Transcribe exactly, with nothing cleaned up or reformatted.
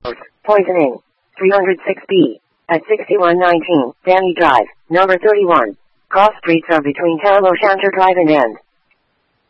Poisoning. three oh six B. At sixty-one nineteen, Danny Drive, number thirty-one. Cross streets are between Town O'Shanter Drive and End.